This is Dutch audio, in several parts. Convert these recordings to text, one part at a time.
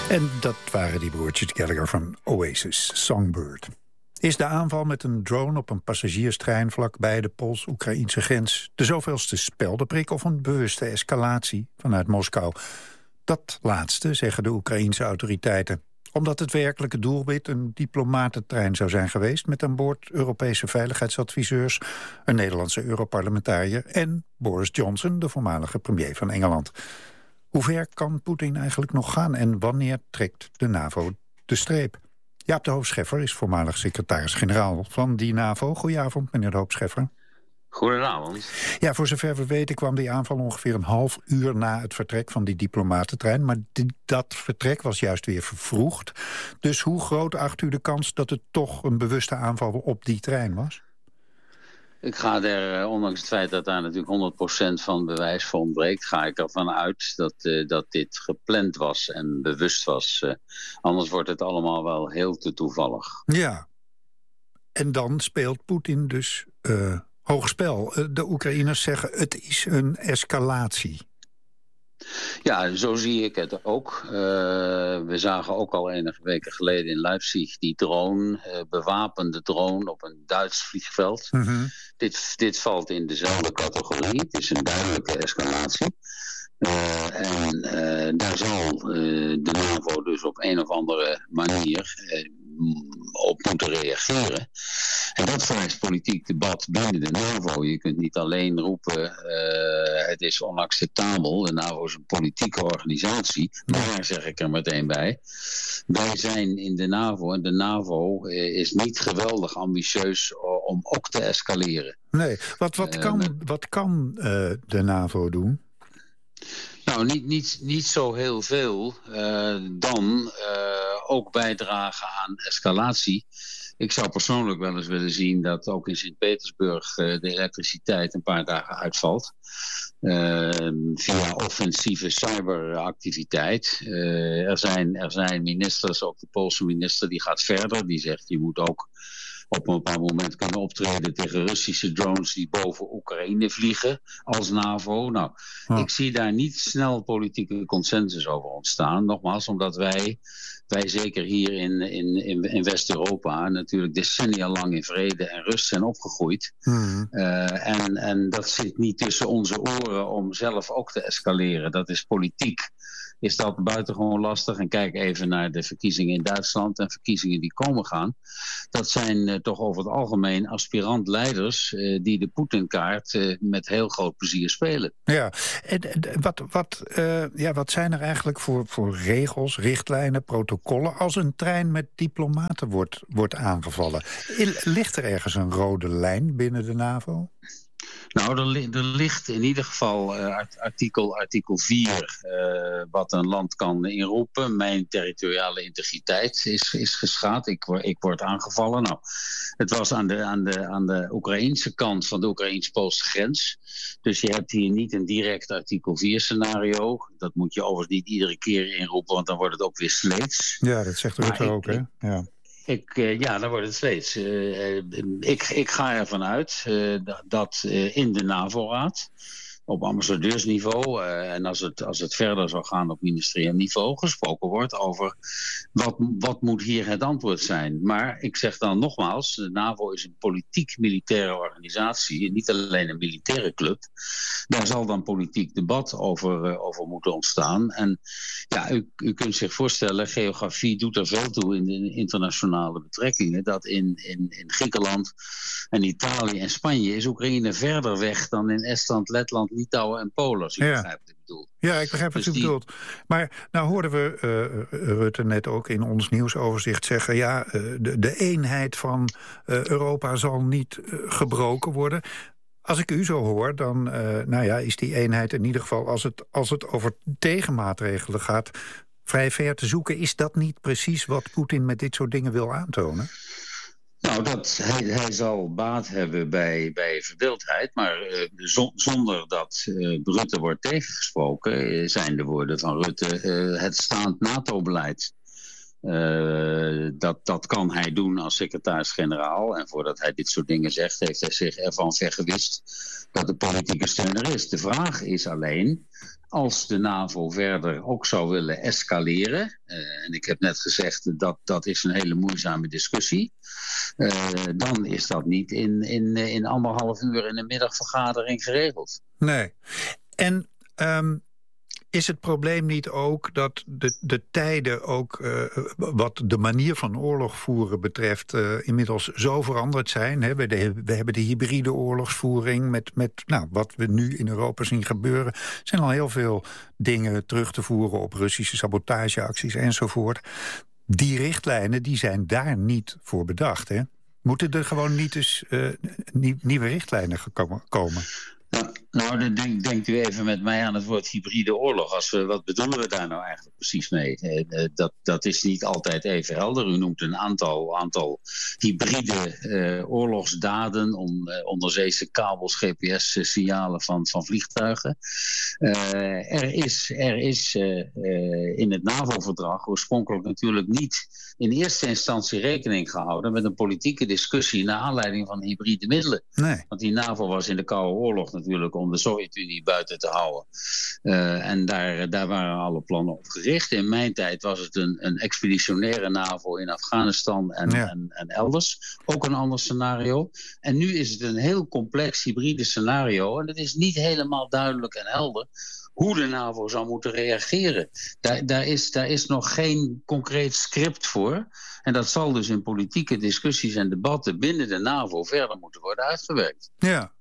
En dat waren die broertjes Gallagher van Oasis, Songbird. Is de aanval met een drone op een passagierstrein vlakbij de Pools-Oekraïnse grens de zoveelste speldenprik of een bewuste escalatie vanuit Moskou? Dat laatste zeggen de Oekraïense autoriteiten. Omdat het werkelijke doelwit een diplomatentrein zou zijn geweest met aan boord Europese veiligheidsadviseurs, een Nederlandse Europarlementariër en Boris Johnson, de voormalige premier van Engeland. Hoe ver kan Poetin eigenlijk nog gaan en wanneer trekt de NAVO de streep? Jaap de Hoop Scheffer is voormalig secretaris-generaal van die NAVO. Goedenavond, meneer de Hoop Scheffer. Goedenavond. Ja, voor zover we weten kwam die aanval ongeveer een half uur na het vertrek van die diplomatentrein. Maar dat vertrek was juist weer vervroegd. Dus hoe groot acht u de kans dat het toch een bewuste aanval op die trein was? Ik ga er, ondanks het feit dat daar natuurlijk 100% van bewijs voor ontbreekt, ga ik ervan uit dat dit gepland was en bewust was. Anders wordt het allemaal wel heel te toevallig. Ja, en dan speelt Poetin dus hoog spel. De Oekraïners zeggen het is een escalatie. Ja, zo zie ik het ook. We zagen ook al enige weken geleden in Leipzig die drone, bewapende drone op een Duits vliegveld. Mm-hmm. Dit valt in dezelfde categorie. Het is een duidelijke escalatie. Daar zal de NAVO dus op een of andere manier op moeten reageren. En dat vereist politiek debat binnen de NAVO. Je kunt niet alleen roepen, het is onacceptabel. De NAVO is een politieke organisatie. Maar, zeg ik er meteen bij, wij zijn in de NAVO en de NAVO is niet geweldig ambitieus om ook te escaleren. Nee, wat kan de NAVO doen? Nou, niet zo heel veel. Dan ook bijdragen aan escalatie. Ik zou persoonlijk wel eens willen zien dat ook in Sint-Petersburg de elektriciteit een paar dagen uitvalt. Via offensieve cyberactiviteit. Er zijn ministers, ook de Poolse minister die gaat verder. Die zegt je moet ook op een bepaald moment kunnen optreden tegen Russische drones die boven Oekraïne vliegen als NAVO. Nou, ik zie daar niet snel politieke consensus over ontstaan. Nogmaals, omdat wij zeker hier in West-Europa natuurlijk decennia lang in vrede en rust zijn opgegroeid. En dat zit niet tussen onze oren om zelf ook te escaleren. Dat is politiek. Is dat buitengewoon lastig. En kijk even naar de verkiezingen in Duitsland en verkiezingen die komen gaan. Dat zijn toch over het algemeen aspirant-leiders die de Poetin-kaart met heel groot plezier spelen. Ja, en wat zijn er eigenlijk voor regels, richtlijnen, protocollen als een trein met diplomaten wordt aangevallen? Ligt er ergens een rode lijn binnen de NAVO? Nou, er ligt in ieder geval artikel 4, wat een land kan inroepen. Mijn territoriale integriteit is geschaad. Ik word aangevallen. Nou, het was aan de Oekraïnse kant van de Oekraïns-Poolse grens. Dus je hebt hier niet een direct artikel 4 scenario. Dat moet je overigens niet iedere keer inroepen, want dan wordt het ook weer sleets. Ja, dat zegt Rutte ook, hè? Ja. Dan wordt het steeds. Ik ga ervan uit dat in de NAVO-raad op ambassadeursniveau en als het verder zou gaan op ministerieel niveau gesproken wordt over wat moet hier het antwoord zijn. Maar ik zeg dan nogmaals, de NAVO is een politiek-militaire organisatie en niet alleen een militaire club. Daar zal dan politiek debat over moeten ontstaan. En ja, u kunt zich voorstellen, geografie doet er veel toe in de internationale betrekkingen, dat in Griekenland en Italië en Spanje is Oekraïne verder weg dan in Estland, Letland, Litouwen en Polen, als u begrijpt wat ik bedoel. Ja, ik begrijp wat u bedoelt. Maar nou hoorden we Rutte net ook in ons nieuwsoverzicht zeggen, ja, de eenheid van Europa zal niet gebroken worden. Als ik u zo hoor, dan is die eenheid in ieder geval, als het over tegenmaatregelen gaat, vrij ver te zoeken. Is dat niet precies wat Poetin met dit soort dingen wil aantonen? Nou, hij zal baat hebben bij verdeeldheid, maar zonder dat Rutte wordt tegengesproken, zijn de woorden van Rutte het staand NATO-beleid. Dat kan hij doen als secretaris-generaal. En voordat hij dit soort dingen zegt, heeft hij zich ervan vergewist dat de politieke steun er is. De vraag is alleen, als de NAVO verder ook zou willen escaleren, en ik heb net gezegd dat is een hele moeizame discussie, dan is dat niet in 1,5 uur in een middagvergadering geregeld. Nee. En is het probleem niet ook dat de tijden ook wat de manier van oorlog voeren betreft inmiddels zo veranderd zijn? Hè? We hebben de hybride oorlogsvoering met wat we nu in Europa zien gebeuren. Er zijn al heel veel dingen terug te voeren op Russische sabotageacties enzovoort. Die richtlijnen die zijn daar niet voor bedacht. Hè? Moeten er gewoon niet eens nieuwe richtlijnen komen? Nou, dan denkt u even met mij aan het woord hybride oorlog. Wat bedoelen we daar nou eigenlijk precies mee? Dat is niet altijd even helder. U noemt een aantal hybride oorlogsdaden, onderzeese kabels, GPS-signalen van vliegtuigen. Er is in het NAVO-verdrag oorspronkelijk natuurlijk niet in eerste instantie rekening gehouden met een politieke discussie naar aanleiding van hybride middelen. Nee. Want die NAVO was in de Koude Oorlog natuurlijk om de Sovjet-Unie buiten te houden. En daar waren alle plannen op gericht. In mijn tijd was het een expeditionaire NAVO in Afghanistan en elders. Ook een ander scenario. En nu is het een heel complex hybride scenario. En het is niet helemaal duidelijk en helder hoe de NAVO zou moeten reageren. Daar is nog geen concreet script voor. En dat zal dus in politieke discussies en debatten binnen de NAVO verder moeten worden uitgewerkt. Ja.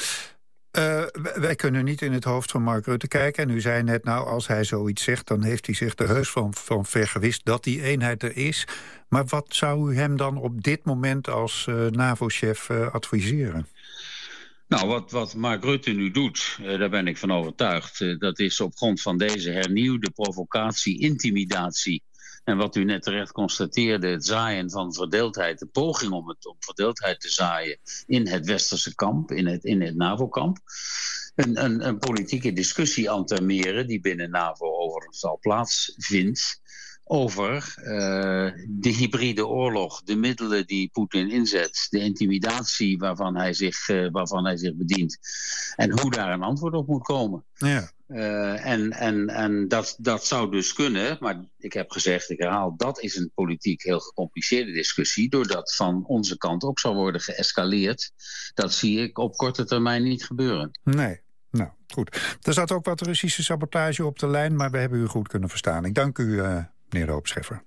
Wij kunnen niet in het hoofd van Mark Rutte kijken. En u zei net, als hij zoiets zegt, dan heeft hij zich er heus van vergewist dat die eenheid er is. Maar wat zou u hem dan op dit moment als NAVO-chef adviseren? Nou, wat Mark Rutte nu doet, daar ben ik van overtuigd. Dat is op grond van deze hernieuwde provocatie, intimidatie. En wat u net terecht constateerde, het zaaien van verdeeldheid, de poging om verdeeldheid te zaaien in het westerse kamp, in het NAVO-kamp. Een politieke discussie entameren die binnen NAVO overigens al plaatsvindt over de hybride oorlog, de middelen die Poetin inzet, de intimidatie waarvan hij zich bedient en hoe daar een antwoord op moet komen. Ja. En dat zou dus kunnen, maar ik heb gezegd, ik herhaal, dat is een politiek heel gecompliceerde discussie, doordat van onze kant ook zal worden geëscaleerd. Dat zie ik op korte termijn niet gebeuren. Nee. Nou, goed. Er zat ook wat Russische sabotage op de lijn, maar we hebben u goed kunnen verstaan. Ik dank u, meneer de Hoopscheffer.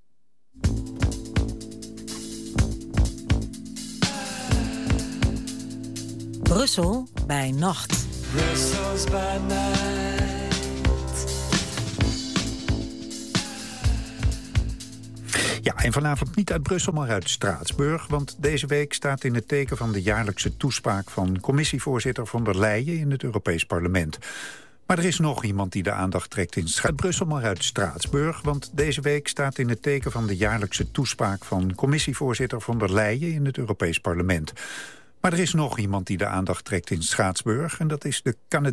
Brussel bij nacht. Brussels by night. Ja, en vanavond niet uit Brussel, maar uit Straatsburg. Want deze week staat in het teken van de jaarlijkse toespraak van commissievoorzitter von der Leyen in het Europees Parlement. Maar er is nog iemand die de aandacht trekt in Brussel, maar uit Straatsburg. Want deze week staat in het teken van de jaarlijkse toespraak van commissievoorzitter von der Leyen in het Europees Parlement. Maar er is nog iemand die de aandacht trekt in Straatsburg en dat is de Canadese